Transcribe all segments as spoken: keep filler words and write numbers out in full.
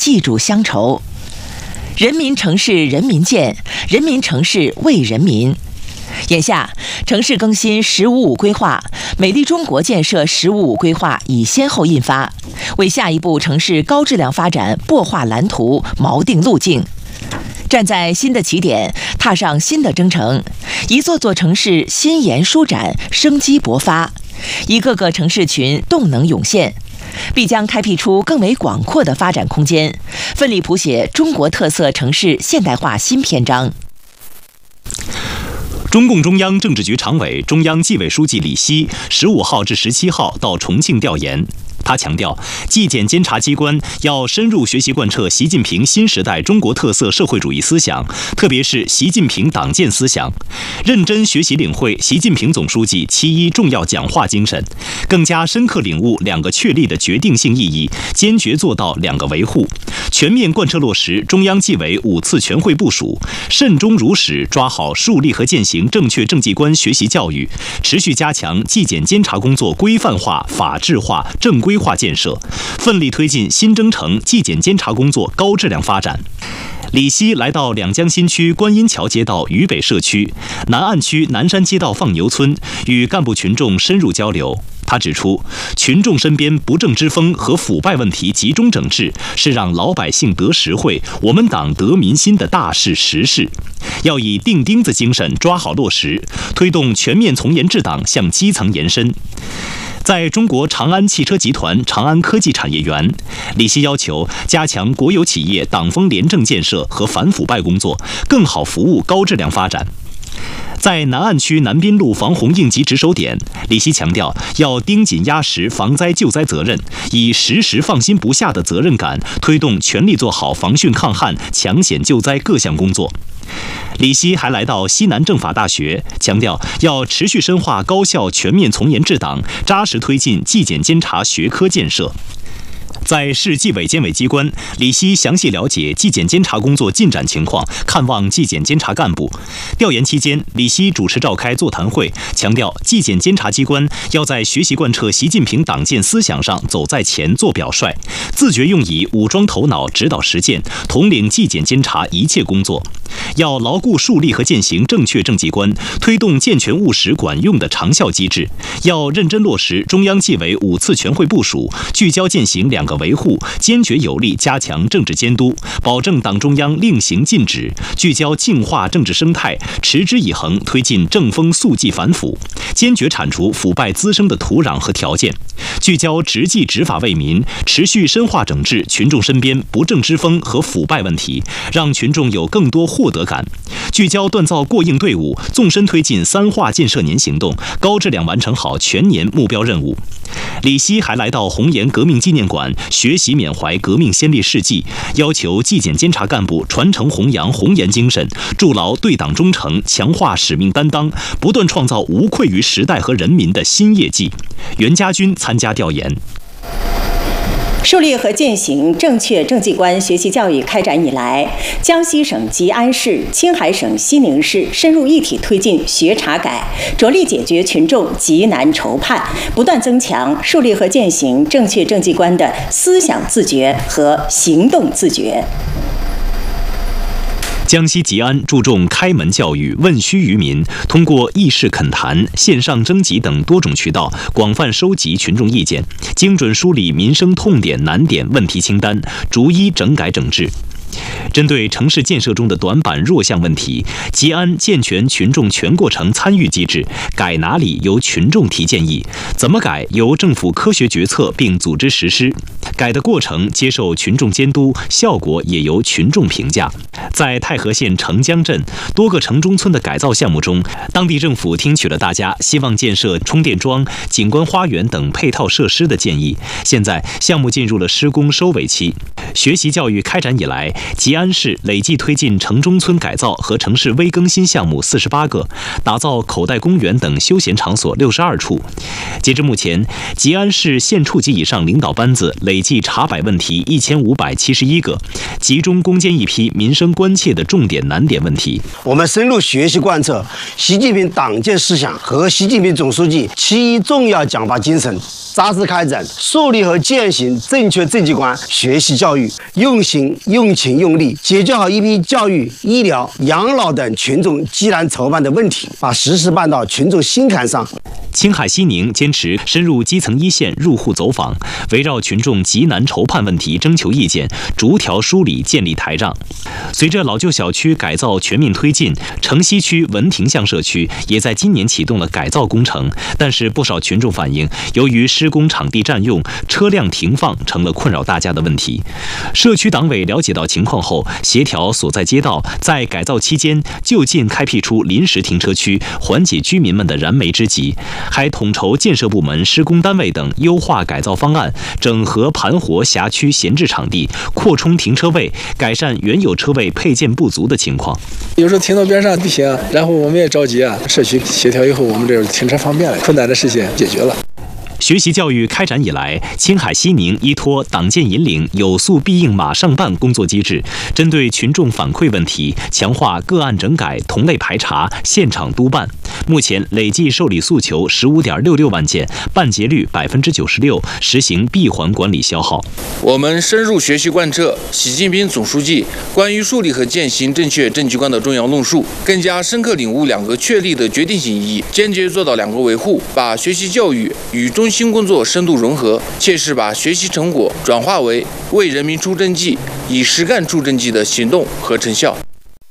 记住乡愁。人民城市人民建，人民城市为人民。眼下，城市更新“十五五”规划、美丽中国建设“十五五”规划已先后印发，为下一步城市高质量发展擘画蓝图、锚定路径。站在新的起点，踏上新的征程，一座座城市新颜舒展，生机勃发，一个个城市群动能涌现，必将开辟出更为广阔的发展空间，奋力谱写中国特色城市现代化新篇章。 中共中央政治局常委、中央纪委书记李希十五号至十七号到重庆调研。他强调，纪检监察机关要深入学习贯彻习近平新时代中国特色社会主义思想，特别是习近平党建思想，认真学习领会习近平总书记七一重要讲话精神，更加深刻领悟两个确立的决定性意义，坚决做到两个维护，全面贯彻落实中央纪委五次全会部署，慎终如始抓好树立和践行正确政绩观学习教育，持续加强纪检监察工作规范化、法治化、正规化建设，奋力推进新征程纪检监察工作高质量发展。李希来到两江新区观音桥街道渝北社区、南岸区南山街道放牛村，与干部群众深入交流。他指出，群众身边不正之风和腐败问题集中整治，是让老百姓得实惠、我们党得民心的大事实事。要以钉钉子精神抓好落实，推动全面从严治党向基层延伸。在中国长安汽车集团长安科技产业园，李希要求加强国有企业党风廉政建设和反腐败工作，更好服务高质量发展。在南岸区南滨路防洪应急值守点，李希强调要盯紧压实防灾救灾责任，以时时放心不下的责任感，推动全力做好防汛抗旱、抢险救灾各项工作。李希还来到西南政法大学，强调要持续深化高效全面从严治党，扎实推进纪检监察学科建设。在市纪委监委机关，李希详细了解纪检监察工作进展情况，看望纪检监察干部。调研期间，李希主持召开座谈会，强调纪检监察机关要在学习贯彻习近平党建思想上走在前、做表率，自觉用以武装头脑、指导实践，统领纪检监察一切工作。要牢固树立和践行正确政绩观，推动健全务实管用的长效机制。要认真落实中央纪委五次全会部署，聚焦践行两个维护，坚决有力加强政治监督，保证党中央令行禁止，聚焦净化政治生态，持之以恒推进正风肃纪反腐，坚决铲除腐败滋生的土壤和条件，聚焦执纪执法为民，持续深化整治群众身边不正之风和腐败问题，让群众有更多获得感，聚焦锻造过硬队伍，纵深推进三化建设年行动，高质量完成好全年目标任务。李希还来到红岩革命纪念馆学习缅怀革命先烈事迹，要求纪检监察干部传承弘扬红岩精神，筑牢对党忠诚，强化使命担当，不断创造无愧于时代和人民的新业绩。袁家军参加调研。 树立和践行正确政绩观学习教育开展以来，江西省吉安市、青海省西宁市深入一体推进学查改，着力解决群众急难愁盼，不断增强树立和践行正确政绩观的思想自觉和行动自觉。 江西吉安注重开门教育、问需于民，通过议事恳谈、线上征集等多种渠道，广泛收集群众意见，精准梳理民生痛点、难点、问题清单，逐一整改整治。针对城市建设中的短板弱项问题，吉安健全群众全过程参与机制，改哪里由群众提建议，怎么改由政府科学决策并组织实施，改的过程接受群众监督，效果也由群众评价。在太和县城江镇多个城中村的改造项目中，当地政府听取了大家希望建设充电桩、景观花园等配套设施的建议，现在项目进入了施工收尾期。学习教育开展以来，吉吉安市累计推进城中村改造和城市微更新项目四十八个，打造口袋公园等休闲场所六十二处。截至目前，吉安市县处级以上领导班子累计查摆问题一千五百七十一个，集中攻坚一批民生关切的重点难点问题。 我们深入学习贯彻习近平党建思想和习近平总书记七一重要讲话精神，扎实开展树立和践行正确政绩观学习教育，用心、用情、用力解决好一批教育、医疗、养老等群众急难筹办的问题，把实事办到群众心坎上。 青海西宁坚持深入基层一线入户走访，围绕群众急难筹判问题征求意见，逐条梳理建立台账。随着老旧小区改造全面推进，城西区文亭巷社区也在今年启动了改造工程。但是不少群众反映，由于施工场地占用，车辆停放成了困扰大家的问题。社区党委了解到情况后，协调所在街道在改造期间就近开辟出临时停车区，缓解居民们的燃眉之急。还统筹建设部门、施工单位等优化改造方案，整合盘活辖区闲置场地，扩充停车位，改善原有车位配件不足的情况。 有时候停到边上不行，然后我们也着急啊。社区协调以后，我们这停车方便了，困难的事情解决了。 学习教育开展以来，青海西宁依托党建引领、有诉必应马上办工作机制，针对群众反馈问题，强化个案整改、同类排查、现场督办。目前累计受理诉求十五点六六万件，办结率百分之九十六，实行闭环管理消耗。 我们深入学习贯彻习近平总书记关于树立和践行正确政绩观的重要论述，更加深刻领悟两个确立的决定性意义，坚决做到两个维护，把学习教育与中心工作深度融合，切实把学习成果转化为为人民出政绩、以实干出政绩的行动和成效。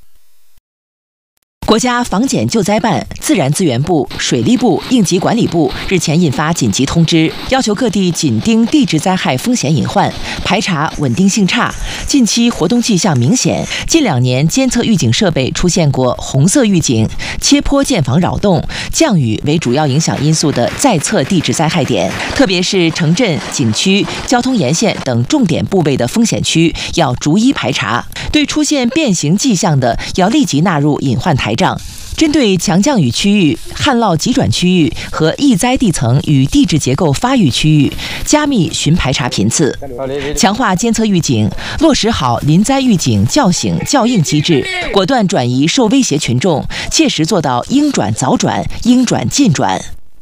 国家防检救灾办、自然资源部、水利部、应急管理部日前印发紧急通知，要求各地紧盯地质灾害风险隐患，排查稳定性差、近期活动迹象明显、近两年监测预警设备出现过红色预警、切坡建房扰动、降雨为主要影响因素的在测地质灾害点，特别是城镇、景区、交通沿线等重点部位的风险区，要逐一排查。对出现变形迹象的，要立即纳入隐患台账。针对强降雨区域、旱涝急转区域和易灾地层与地质结构发育区域，加密巡排查频次，强化监测预警，落实好临灾预警叫醒叫应机制，果断转移受威胁群众，切实做到应转早转、应转尽转。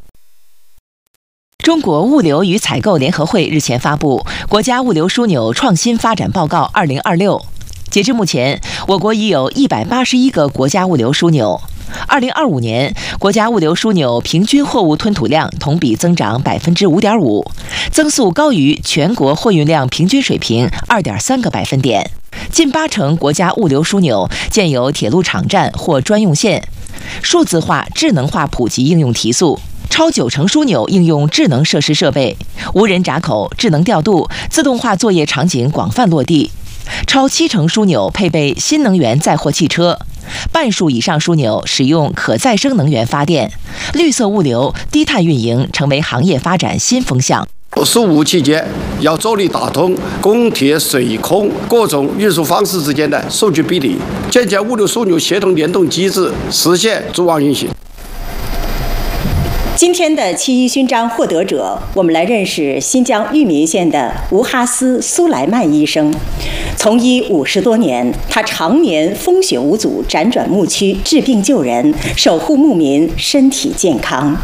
中国物流与采购联合会日前发布《国家物流枢纽创新发展报告二零二六》。截至目前，我国已有一百八十一个国家物流枢纽。二零二五年，国家物流枢纽平均货物吞吐量同比增长百分之五点五，增速高于全国货运量平均水平二点三个百分点。近八成国家物流枢纽建有铁路场站或专用线，数字化、智能化普及应用提速。超九成枢纽应用智能设施设备，无人闸口、智能调度、自动化作业场景广泛落地。超七成枢纽配备新能源载货汽车，半数以上枢纽使用可再生能源发电，绿色物流、低碳运营成为行业发展新风向。 十五期间要着力打通公铁、水、空各种运输方式之间的数据比例，建建物流枢纽协同联动机制，实现组网运行。 今天的七一勋章获得者，我们来认识新疆玉民县的吴哈斯·苏莱曼医生。从医五十多年，他常年风雪无阻，辗转牧区治病救人，守护牧民身体健康。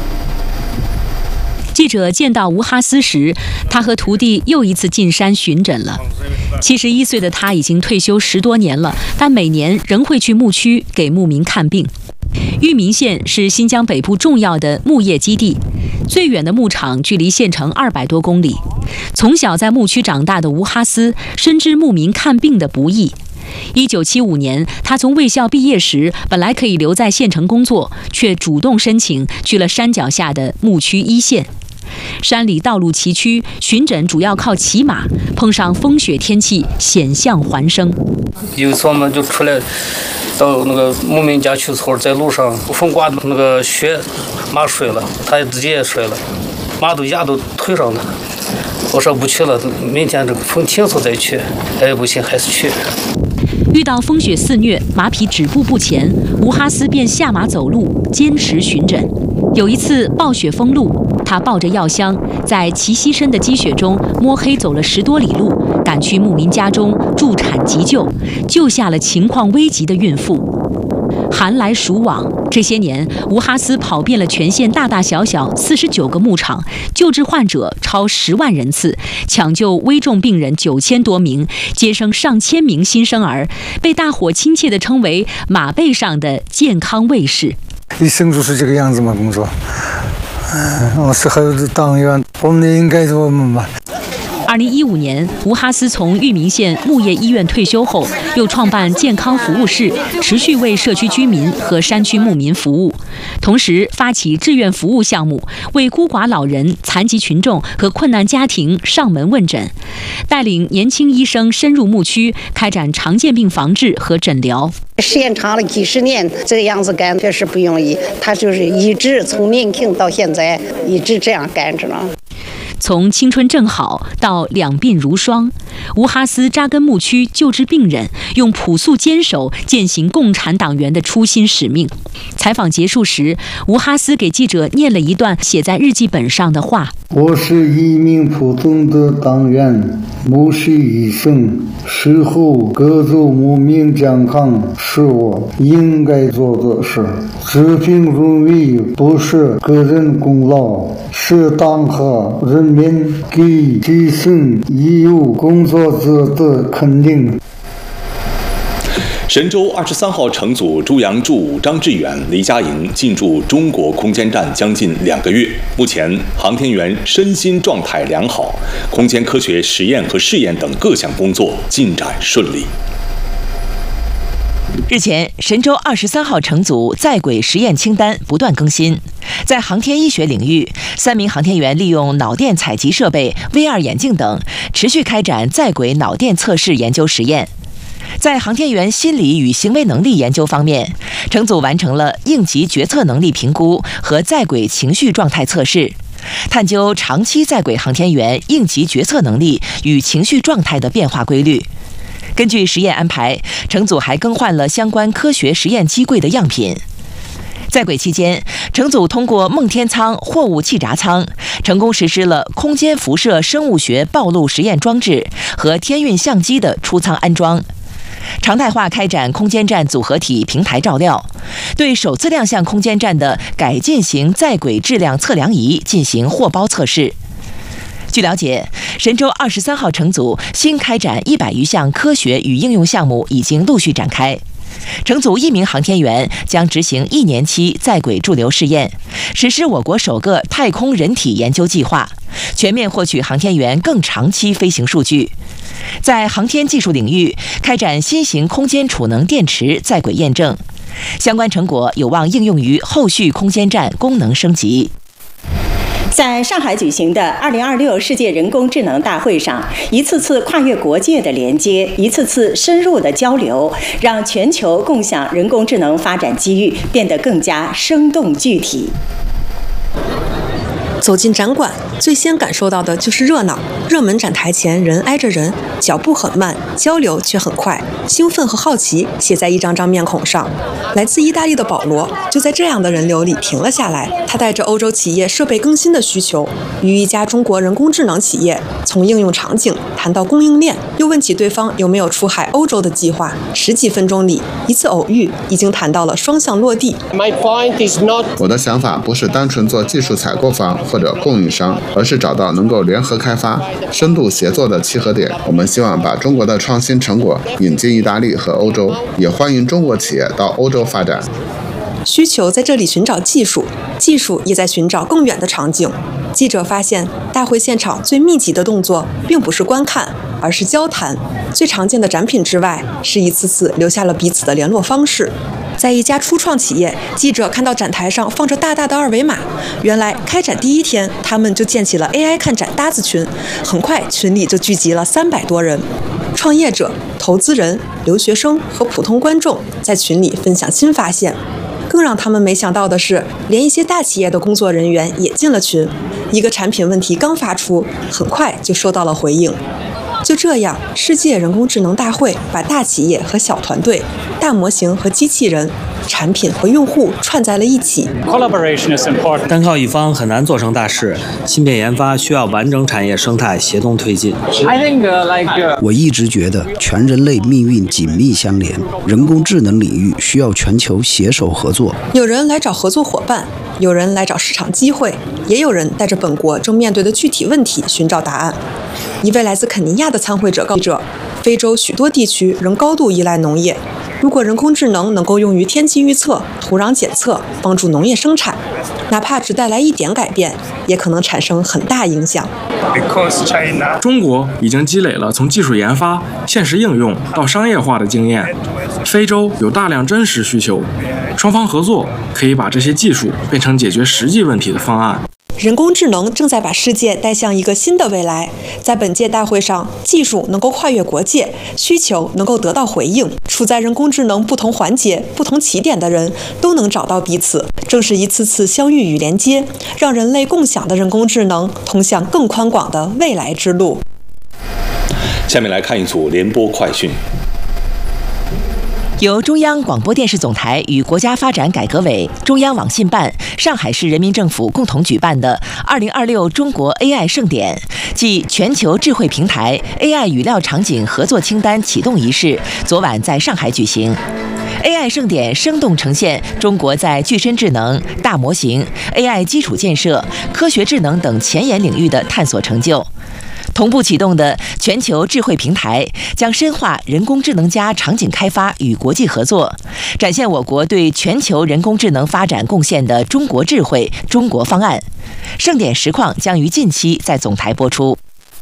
记者见到吴哈斯时，他和徒弟又一次进山巡诊了。七十一岁的他已经退休十多年了，但每年仍会去牧区给牧民看病。玉民县是新疆北部重要的牧业基地，最远的牧场距离县城二百多公里。从小在牧区长大的吴哈斯深知牧民看病的不易。一九七五年，他从卫校毕业时，本来可以留在县城工作，却主动申请去了山脚下的牧区一线。山里道路崎岖，巡诊主要靠骑马，碰上风雪天气，险象环生。 有一次我们就出来到那个牧民家去村，在路上风刮的那个雪，马摔了，他自己也摔了，马都压到腿上了。 我说不去了，明天这个风停后再去。哎，不行，还是去。 遇到风雪肆虐，马匹止步不前，吴哈斯便下马走路，坚持巡诊。有一次暴雪封路，他抱着药箱，在齐膝深的积雪中摸黑走了十多里路，赶去牧民家中助产急救，救下了情况危急的孕妇。寒来暑往，这些年，吴哈斯跑遍了全县大大小小四十九个牧场，救治患者超十万人次，抢救危重病人九千多名，接生上千名新生儿，被大伙亲切地称为“马背上的健康卫士”。 一生就是这个样子嘛，工作。嗯，我是还有党员，我们也应该是我们吧。 二零一五年，吴哈斯从裕民县牧业医院退休后，又创办健康服务室，持续为社区居民和山区牧民服务。同时，发起志愿服务项目，为孤寡老人、残疾群众和困难家庭上门问诊，带领年轻医生深入牧区，开展常见病防治和诊疗。 时间长了几十年，这个样子干确实不容易。他就是一直从年轻到现在，一直这样干着呢。 从青春正好到两鬓如霜，吴哈斯扎根牧区救治病人，用朴素坚守践行共产党员的初心使命。采访结束时，吴哈斯给记者念了一段写在日记本上的话： 我是一名普通的党员，牧师医生，事后各族牧民健康是我应该做的事。治病如意不是个人功劳，是党和人民给基层义务工作者的肯定。 神舟二十三号乘组朱杨柱、张志远、黎佳莹进驻中国空间站将近两个月，目前航天员身心状态良好，空间科学实验和试验等各项工作进展顺利。 日前，神舟二十三号乘组在轨实验清单不断更新。在航天医学领域，三名航天员利用脑电采集设备、V R 眼镜等，持续开展在轨脑电测试研究实验。在航天员心理与行为能力研究方面，乘组完成了应急决策能力评估和在轨情绪状态测试，探究长期在轨航天员应急决策能力与情绪状态的变化规律。根据实验安排，乘组还更换了相关科学实验机柜的样品。在轨期间，乘组通过梦天舱货物气闸舱，成功实施了空间辐射生物学暴露实验装置和天运相机的出舱安装。常态化开展空间站组合体平台照料，对首次亮相空间站的改进型在轨质量测量仪进行货包测试。据了解，神舟二十三号乘组新开展一百余项科学与应用项目已经陆续展开。乘组一名航天员将执行一年期在轨驻留试验，实施我国首个太空人体研究计划，全面获取航天员更长期飞行数据。在航天技术领域开展新型空间储能电池在轨验证，相关成果有望应用于后续空间站功能升级。 在上海举行的二零二六世界人工智能大会上，一次次跨越国界的连接，一次次深入的交流，让全球共享人工智能发展机遇变得更加生动具体。 走进展馆，最先感受到的就是热闹。热门展台前人挨着人，脚步很慢，交流却很快。兴奋和好奇写在一张张面孔上。来自意大利的保罗就在这样的人流里停了下来。他带着欧洲企业设备更新的需求，与一家中国人工智能企业从应用场景谈到供应链，又问起对方有没有出海欧洲的计划。十几分钟里，一次偶遇已经谈到了双向落地。 我的想法不是单纯做技术采购方或者供应商，而是找到能够联合开发、深度协作的契合点。我们希望把中国的创新成果引进意大利和欧洲，也欢迎中国企业到欧洲发展。 需求在这里寻找技术，技术也在寻找更远的场景。记者发现，大会现场最密集的动作并不是观看，而是交谈。最常见的展品之外，是一次次留下了彼此的联络方式。在一家初创企业，记者看到展台上放着大大的二维码，原来开展第一天，他们就建起了 A I 看展搭子群，很快群里就聚集了三百多人。创业者、投资人、留学生和普通观众在群里分享新发现。 更让他们没想到的是，连一些大企业的工作人员也进了群。一个产品问题刚发出，很快就收到了回应。就这样，世界人工智能大会把大企业和小团队、大模型和机器人、产品和用户串在了一起。 单靠一方很难做成大事，芯片研发需要完整产业生态协同推进。 我一直觉得全人类命运紧密相连，人工智能领域需要全球携手合作。 有人来找合作伙伴，有人来找市场机会，也有人带着本国正面对的具体问题寻找答案。一位来自肯尼亚的参会者告知，非洲许多地区仍高度依赖农业。如果人工智能能够用于天气预测、土壤检测，帮助农业生产，哪怕只带来一点改变，也可能产生很大影响。 中国已经积累了从技术研发、现实应用到商业化的经验，非洲有大量真实需求，双方合作可以把这些技术变成解决实际问题的方案。 人工智能正在把世界带向一个新的未来。在本届大会上，技术能够跨越国界，需求能够得到回应，处在人工智能不同环节、不同起点的人都能找到彼此。正是一次次相遇与连接，让人类共享的人工智能通向更宽广的未来之路。 下面来看一组联播快讯。 由中央广播电视总台与国家发展改革委、中央网信办、上海市人民政府共同举办的二零二六中国 A I 盛典暨全球智慧平台 A I 语料场景合作清单启动仪式昨晚在上海举行。A I 盛典生动呈现中国在具身智能、大模型、A I 基础建设、科学智能等前沿领域的探索成就。同步启动的全球智慧平台将深化人工智能加场景开发与国际合作，展现我国对全球人工智能发展贡献的中国智慧、中国方案。盛典实况将于近期在总台播出。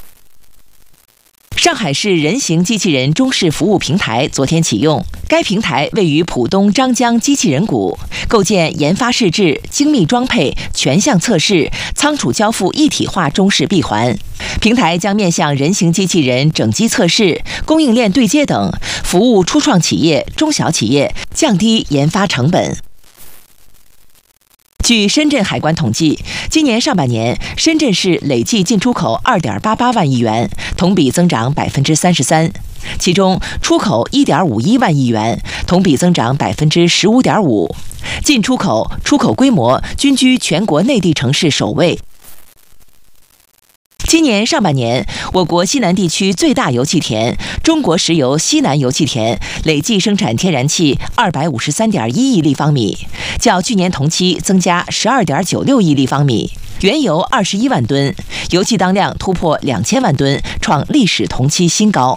上海市人形机器人中式服务平台昨天启用，该平台位于浦东张江机器人谷，构建研发试制、精密装配、全项测试、仓储交付一体化中式闭环。平台将面向人形机器人整机测试、供应链对接等，服务初创企业、中小企业，降低研发成本。据深圳海关统计，今年上半年，深圳市累计进出口二点八八万亿元，同比增长百分之三十三。其中，出口一点五一万亿元，同比增长百分之十五点五。进出口、出口规模均居全国内地城市首位。今年上半年，我国西南地区最大油气田中国石油西南油气田累计生产天然气二百五十三点一亿立方米，较去年同期增加十二点九六亿立方米。原油二十一万吨，油气当量突破两千万吨，创历史同期新高。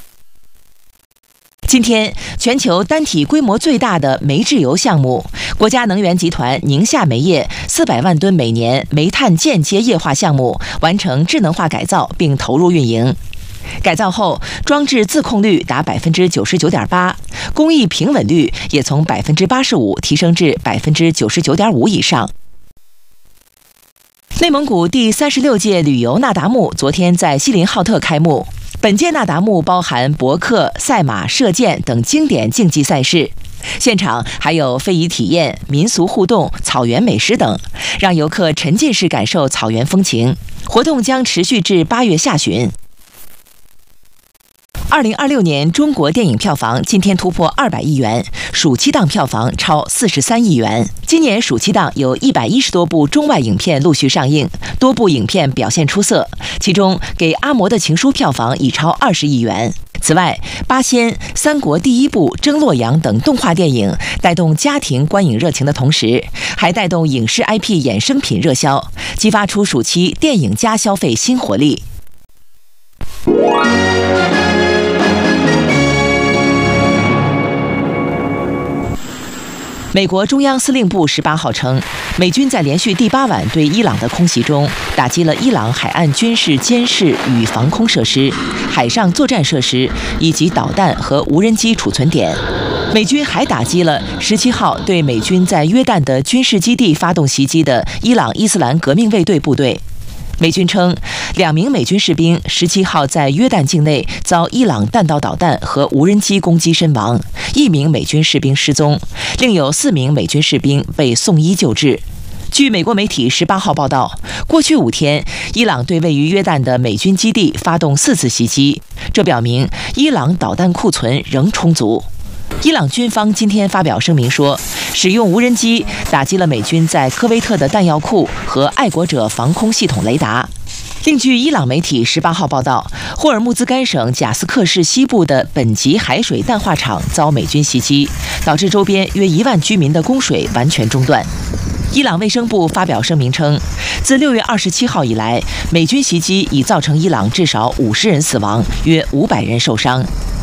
今天，全球单体规模最大的煤制油项目——国家能源集团宁夏煤业四百万吨每年煤炭间接液化项目完成智能化改造并投入运营。改造后，装置自控率达百分之九十九点八，工艺平稳率也从百分之八十五提升至百分之九十九点五以上。内蒙古第三十六届旅游那达慕昨天在锡林浩特开幕。本届那达慕包含博客、赛马、射箭等经典竞技赛事，现场还有非遗体验、民俗互动、草原美食等，让游客沉浸式感受草原风情。活动将持续至八月下旬。二零二六年中国电影票房今天突破二百亿元，暑期档票房超四十三亿元。今年暑期档有一百一十多部中外影片陆续上映，多部影片表现出色，其中《给阿嬷的情书》票房已超二十亿元。此外，《八仙》《三国第一部》《征洛阳》等动画电影带动家庭观影热情的同时，还带动影视 I P 衍生品热销，激发出暑期电影加消费新活力。美国中央司令部十八号称，美军在连续第八晚对伊朗的空袭中，打击了伊朗海岸军事监视与防空设施、海上作战设施以及导弹和无人机储存点。美军还打击了十七号对美军在约旦的军事基地发动袭击的伊朗伊斯兰革命卫队部队。 美军称，两名美军士兵十七号在约旦境内遭伊朗弹道导弹和无人机攻击身亡，一名美军士兵失踪，另有四名美军士兵被送医救治。据美国媒体十八号报道，过去五天，伊朗对位于约旦的美军基地发动四次袭击，这表明伊朗导弹库存仍充足。伊朗军方今天发表声明说，使用无人机打击了美军在科威特的弹药库和爱国者防空系统雷达。另据伊朗媒体十八号报道，霍尔木兹干省贾斯克市西部的本级海水淡化厂遭美军袭击，导致周边约一万居民的供水完全中断。伊朗卫生部发表声明称，自六月二十七号以来，美军袭击已造成伊朗至少五十人死亡，约五百人受伤。